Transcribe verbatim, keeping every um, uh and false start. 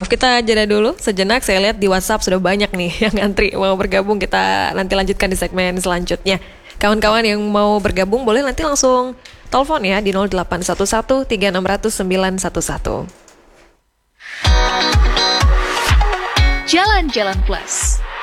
Maaf, kita jeda dulu sejenak. Saya lihat di WhatsApp sudah banyak nih yang ngantri mau bergabung. Kita nanti lanjutkan di segmen selanjutnya. Kawan-kawan yang mau bergabung boleh nanti langsung telepon ya di nol delapan satu satu tiga enam nol nol sembilan satu satu. Jalan-Jalan Plus.